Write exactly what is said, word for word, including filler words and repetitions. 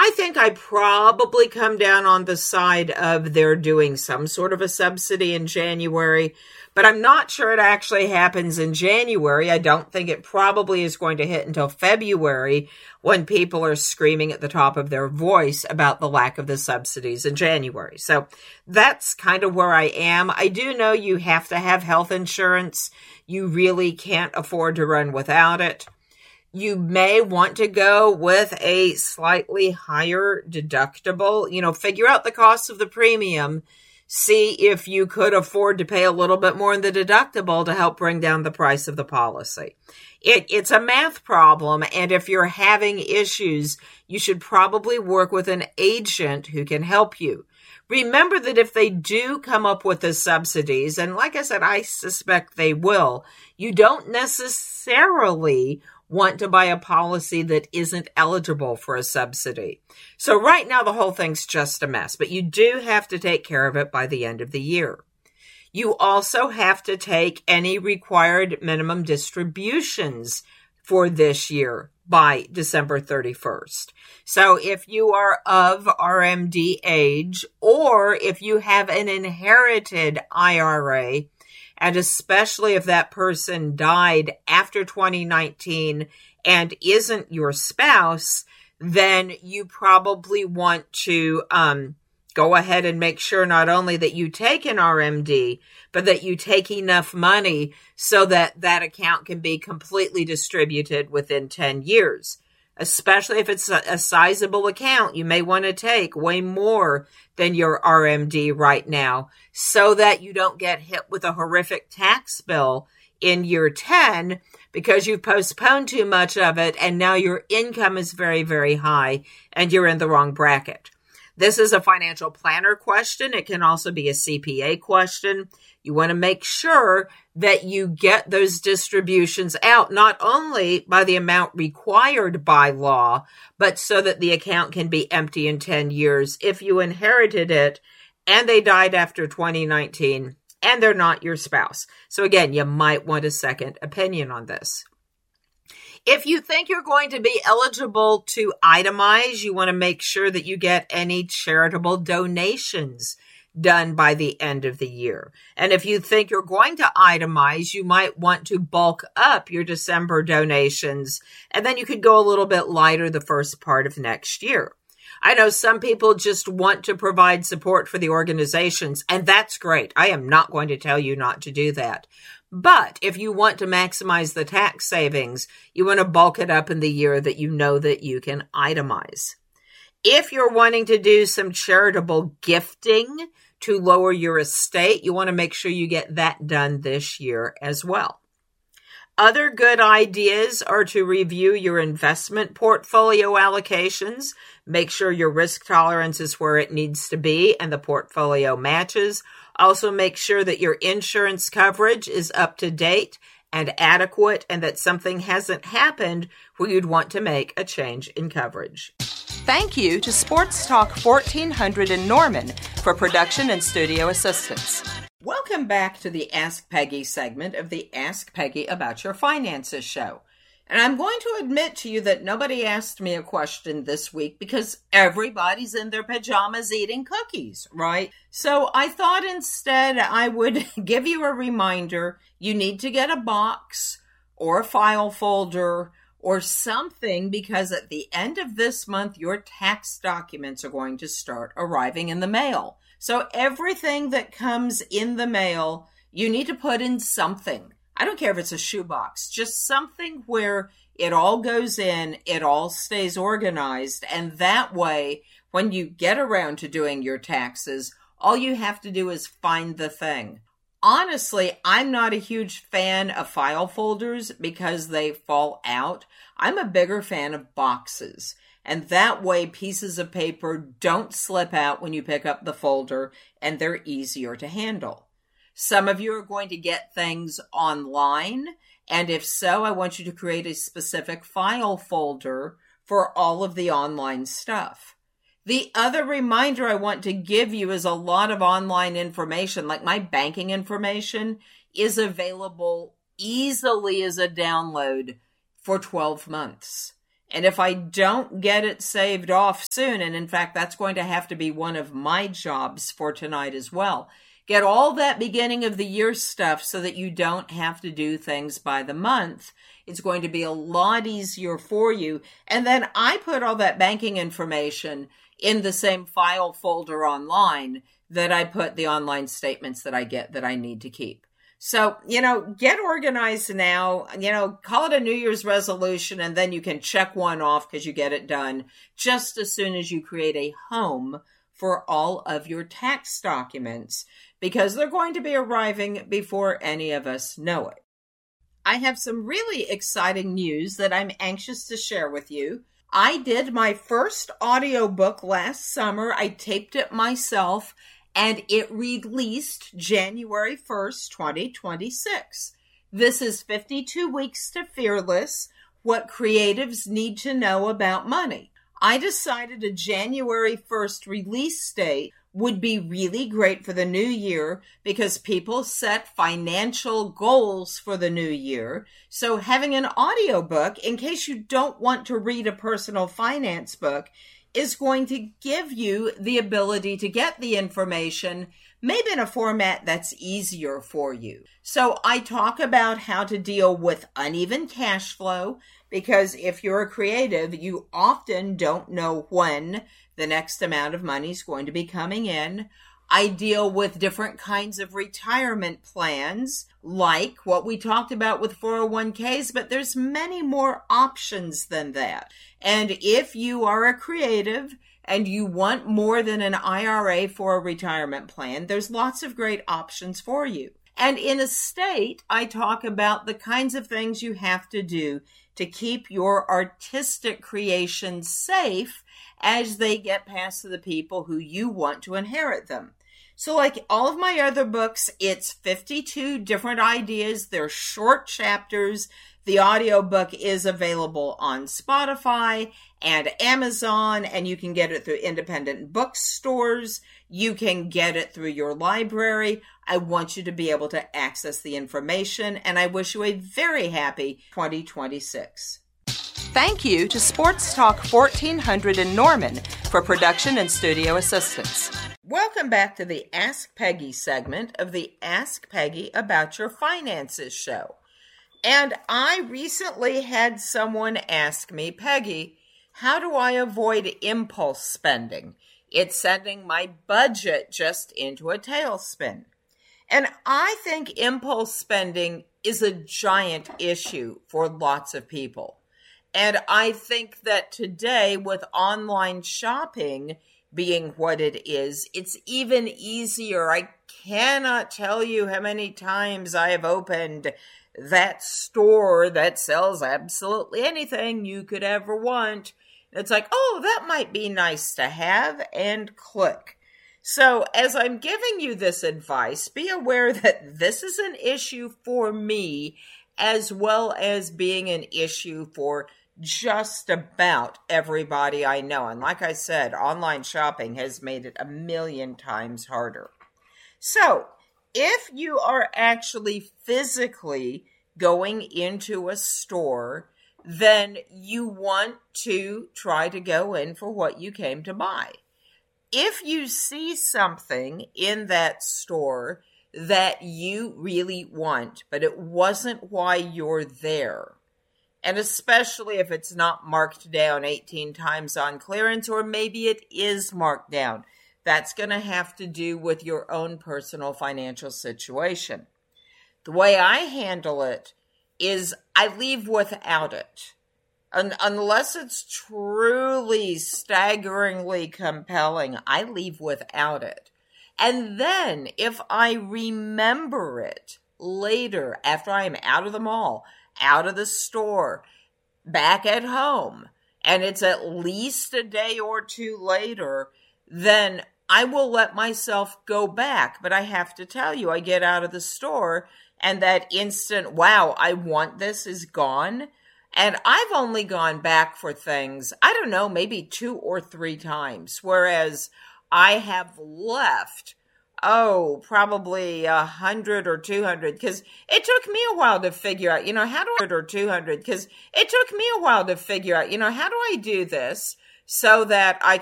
I think I probably come down on the side of they're doing some sort of a subsidy in January, but I'm not sure it actually happens in January. I don't think it probably is going to hit until February when people are screaming at the top of their voice about the lack of the subsidies in January. So that's kind of where I am. I do know you have to have health insurance. You really can't afford to run without it. You may want to go with a slightly higher deductible. You know, figure out the cost of the premium. See if you could afford to pay a little bit more in the deductible to help bring down the price of the policy. It, it's a math problem, and if you're having issues, you should probably work with an agent who can help you. Remember that if they do come up with the subsidies, and like I said, I suspect they will, you don't necessarily want to buy a policy that isn't eligible for a subsidy. So right now, the whole thing's just a mess, but you do have to take care of it by the end of the year. You also have to take any required minimum distributions for this year by December thirty-first. So if you are of R M D age, or if you have an inherited I R A, and especially if that person died after twenty nineteen and isn't your spouse, then you probably want to um, go ahead and make sure not only that you take an R M D, but that you take enough money so that that account can be completely distributed within ten years. Especially if it's a, a sizable account, you may want to take way more than your R M D right now so that you don't get hit with a horrific tax bill in year ten because you've postponed too much of it and now your income is very, very high and you're in the wrong bracket. This is a financial planner question. It can also be a C P A question. You want to make sure that you get those distributions out, not only by the amount required by law, but so that the account can be empty in ten years if you inherited it and they died after twenty nineteen and they're not your spouse. So again, you might want a second opinion on this. If you think you're going to be eligible to itemize, you want to make sure that you get any charitable donations done by the end of the year. And if you think you're going to itemize, you might want to bulk up your December donations, and then you could go a little bit lighter the first part of next year. I know some people just want to provide support for the organizations, and that's great. I am not going to tell you not to do that. But if you want to maximize the tax savings, you want to bulk it up in the year that you know that you can itemize. If you're wanting to do some charitable gifting to lower your estate, you want to make sure you get that done this year as well. Other good ideas are to review your investment portfolio allocations, make sure your risk tolerance is where it needs to be and the portfolio matches. Also make sure that your insurance coverage is up to date and adequate and that something hasn't happened where you'd want to make a change in coverage. Thank you to Sports Talk fourteen hundred in Norman for production and studio assistance. Welcome back to the Ask Peggy segment of the Ask Peggy About Your Finances show. And I'm going to admit to you that nobody asked me a question this week because everybody's in their pajamas eating cookies, right? So I thought instead I would give you a reminder. You need to get a box or a file folder or something because at the end of this month, your tax documents are going to start arriving in the mail. So everything that comes in the mail, you need to put in something. I don't care if it's a shoebox, just something where it all goes in, it all stays organized, and that way, when you get around to doing your taxes, all you have to do is find the thing. Honestly, I'm not a huge fan of file folders because they fall out. I'm a bigger fan of boxes. And that way, pieces of paper don't slip out when you pick up the folder, and they're easier to handle. Some of you are going to get things online, and if so, I want you to create a specific file folder for all of the online stuff. The other reminder I want to give you is a lot of online information, like my banking information, is available easily as a download for twelve months. And if I don't get it saved off soon, and in fact, that's going to have to be one of my jobs for tonight as well, get all that beginning of the year stuff so that you don't have to do things by the month. It's going to be a lot easier for you. And then I put all that banking information in the same file folder online that I put the online statements that I get that I need to keep. So, you know, get organized now, you know, call it a New Year's resolution, and then you can check one off because you get it done just as soon as you create a home for all of your tax documents, because they're going to be arriving before any of us know it. I have some really exciting news that I'm anxious to share with you. I did my first audiobook last summer. I taped it myself, and it released January first, twenty twenty-six. This is fifty-two Weeks to Fearless, What Creatives Need to Know About Money. I decided a January first release date would be really great for the new year because people set financial goals for the new year. So having an audiobook, in case you don't want to read a personal finance book, is going to give you the ability to get the information, maybe in a format that's easier for you. So I talk about how to deal with uneven cash flow, because if you're a creative, you often don't know when the next amount of money is going to be coming in. I deal with different kinds of retirement plans, like what we talked about with four oh one k's, but there's many more options than that. And if you are a creative and you want more than an I R A for a retirement plan, there's lots of great options for you. And in estate, I talk about the kinds of things you have to do to keep your artistic creations safe as they get past to the people who you want to inherit them. So like all of my other books, it's fifty-two different ideas. They're short chapters. The audiobook is available on Spotify and Amazon, and you can get it through independent bookstores. You can get it through your library. I want you to be able to access the information, and I wish you a very happy twenty twenty-six. Thank you to Sports Talk fourteen hundred in Norman for production and studio assistance. Welcome back to the Ask Peggy segment of the Ask Peggy About Your Finances show. And I recently had someone ask me, Peggy, how do I avoid impulse spending? It's sending my budget just into a tailspin. And I think impulse spending is a giant issue for lots of people. And I think that today, with online shopping being what it is, it's even easier. I cannot tell you how many times I have opened that store that sells absolutely anything you could ever want. It's like, oh, that might be nice to have, and click. So as I'm giving you this advice, be aware that this is an issue for me as well as being an issue for just about everybody I know. And like I said, online shopping has made it a million times harder. So if you are actually physically going into a store, then you want to try to go in for what you came to buy. If you see something in that store that you really want, but it wasn't why you're there, and especially if it's not marked down eighteen times on clearance, or maybe it is marked down, that's going to have to do with your own personal financial situation. The way I handle it is I leave without it. Un- unless it's truly staggeringly compelling, I leave without it. And then if I remember it later, after I'm out of the mall, out of the store, back at home, and it's at least a day or two later, then I will let myself go back. But I have to tell you, I get out of the store and that instant, wow, I want this is gone. And I've only gone back for things, I don't know, maybe two or three times. Whereas I have left Oh, probably a hundred or two hundred, because it took me a while to figure out, you know, how do I, or two hundred, because it took me a while to figure out, you know, how do I do this so that I